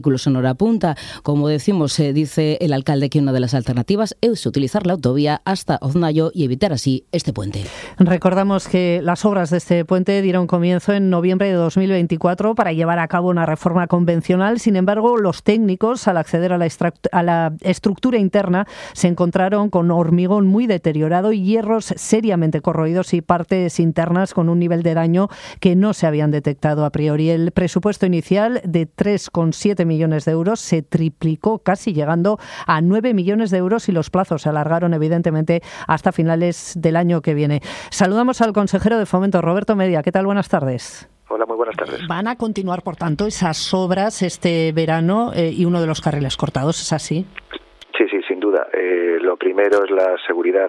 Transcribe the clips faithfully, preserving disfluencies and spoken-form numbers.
en hora punta. Como decimos, eh, dice el alcalde que una de las alternativas es utilizar la autovía hasta Oznayo y evitar así este puente. Recordamos que las obras de este puente dieron comienzo en noviembre de dos mil veinticuatro para llevar a cabo una reforma convencional. Sin embargo, los técnicos, al acceder a la, a la estructura interna, se encontraron con hormigón muy deteriorado y hierros seriamente corroídos y partes internas con un nivel de daño que no se habían detectado a priori. El presupuesto inicial de tres coma siete millones de euros se triplicó casi, llegando a nueve millones de euros, y los plazos se alargaron evidentemente hasta finales del año que viene. Saludamos al consejero de Fomento, Roberto Media. ¿Qué tal? Buenas tardes. Hola, muy buenas tardes. Van a continuar, por tanto, esas obras este verano eh, y uno de los carriles cortados, ¿es así? Sí, sí, sin duda. Eh, lo primero es la seguridad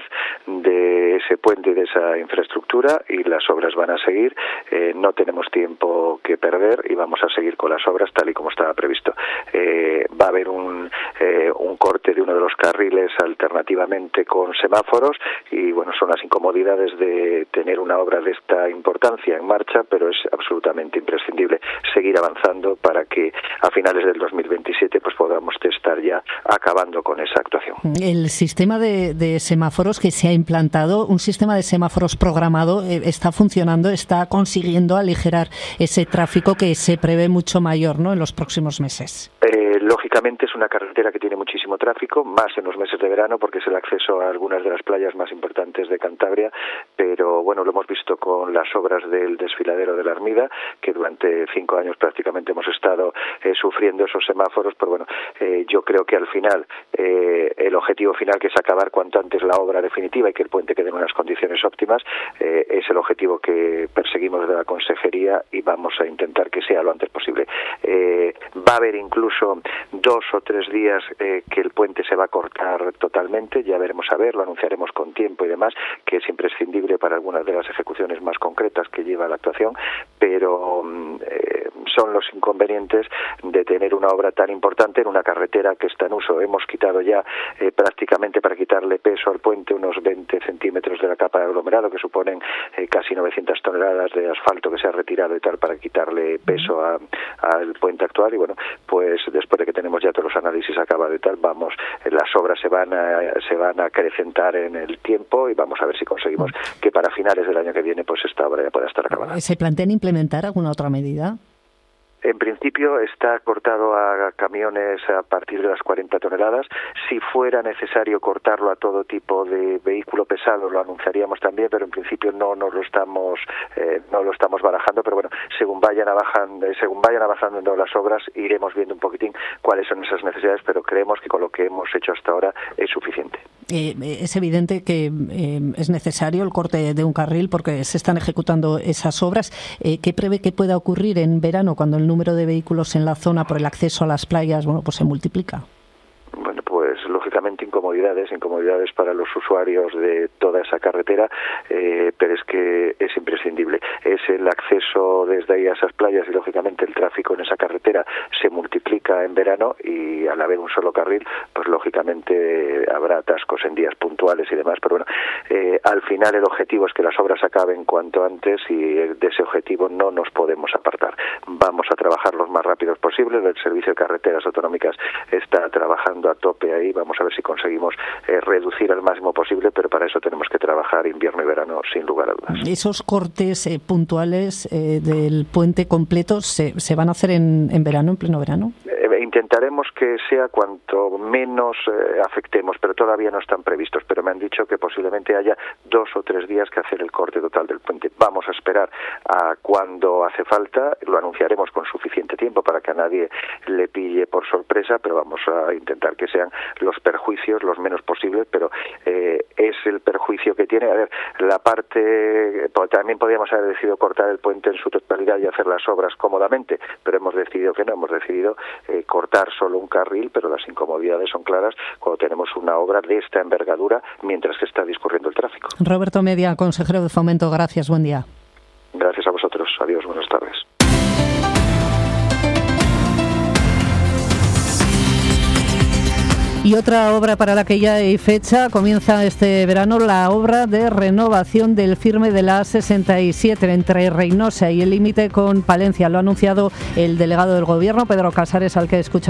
de ese puente y de esa infraestructura, y las obras van a seguir. Eh, no tenemos tiempo que perder y vamos a seguir con las obras tal y como estaba previsto. Eh, va a haber un, eh, un corte de uno de los carriles alternativamente con semáforos, y bueno, son las incomodidades de tener una obra de esta importancia en marcha, pero es absolutamente imprescindible seguir avanzando para que a finales del dos mil veintisiete pues podamos estar ya acabando con esa actuación. El sistema de, de semáforos que se ha implantado, un sistema de semáforos programado, eh, está funcionando, está consiguiendo aligerar ese tráfico que se prevé mucho mayor, ¿no?, en los próximos meses. Eh, lógicamente es una carretera que tiene muchísimo tráfico, más en los meses de verano, porque es el acceso a algunas de las playas más importantes de Cantabria, pero bueno, lo hemos visto con las obras del desfiladero de la Armida, que durante cinco años prácticamente hemos estado eh, sufriendo esos semáforos, pero bueno, eh, yo creo que al final eh, el objetivo final, que es acabar cuanto antes la obra definitiva y que el puente quede en unas condiciones óptimas, eh, es el objetivo que perseguimos de la Consejería, y vamos a intentar que sea lo antes posible. Eh, va a haber incluso dos o tres días eh, que el puente se va a cortar totalmente, ya veremos a ver, lo anunciaremos con tiempo y demás, que es imprescindible para algunas de las ejecuciones más concretas que lleva la actuación, pero eh, son los inconvenientes de tener una obra tan importante en una carretera que está en uso. Hemos quitado ya eh, prácticamente, para quitarle peso al puente, unos veinte centímetros de la capa de aglomerado, que suponen eh, casi novecientas toneladas de asfalto que se ha retirado y tal, para quitarle peso al puente actual. Y bueno, pues después de que tenemos ya todos los análisis acabados y tal, vamos, las obras se van a, se van a acrecentar en el tiempo, y vamos a ver si conseguimos que para finales del año que viene pues esta obra ya pueda estar acabada. ¿Se plantean implementar alguna otra medida? En principio está cortado a camiones a partir de las cuarenta toneladas. Si fuera necesario cortarlo a todo tipo de vehículo pesado, lo anunciaríamos también, pero en principio no nos lo estamos eh, no lo estamos barajando. Pero bueno, según vayan avanzando, según vayan avanzando las obras, iremos viendo un poquitín cuáles son esas necesidades, pero creemos que con lo que hemos hecho hasta ahora es suficiente. Eh, es evidente que eh, es necesario el corte de un carril porque se están ejecutando esas obras. Eh, ¿Qué prevé que pueda ocurrir en verano cuando el número de vehículos en la zona por el acceso a las playas, bueno, pues se multiplica? Bueno, pues lógicamente incomodidades, incomodidades para los usuarios de toda esa carretera, eh, pero es que es imprescindible. Es el acceso desde ahí a esas playas, y lógicamente el tráfico en esa carretera se multiplica en verano, y al haber un solo carril, pues lógicamente habrá atascos en días puntuales y demás. Pero bueno, eh, al final el objetivo es que las obras acaben cuanto antes, y de ese objetivo no nos podemos apartar. Vamos a trabajar lo más rápido posible. El Servicio de Carreteras Autonómicas está trabajando a tope ahí. Vamos a ver si conseguimos eh, reducir al máximo posible, pero para eso tenemos que trabajar invierno y verano sin lugar a dudas. ¿Esos cortes eh, puntuales eh, del puente completo se, se van a hacer en, en verano, en pleno verano? Eh, intentaremos que sea cuanto menos eh, afectemos, pero todavía no están previstos, pero me han dicho que posiblemente haya dos o tres días que hacer el corte total del puente. Vamos a esperar a cuando hace falta, lo anunciaremos con suficiente tiempo para que a nadie le pille por sorpresa, pero vamos a intentar que sean los perjuicios los menos posibles, pero eh, es el perjuicio que tiene. A ver, la parte, también podríamos haber decidido cortar el puente en su totalidad y hacer las obras cómodamente, pero hemos decidido que no, hemos decidido eh, cortar solo un carril, pero las incomodidades son claras cuando tenemos una obra de esta envergadura mientras que está discurriendo el tráfico. Roberto Media, consejero de Fomento, gracias, buen día. Gracias a vosotros, adiós, buenas tardes. Y Y otra obra para la que ya hay fecha, comienza este verano la obra de renovación del firme de la A sesenta y siete entre Reynosa y el límite con Palencia. Lo ha anunciado el delegado del Gobierno, Pedro Casares, al que escucha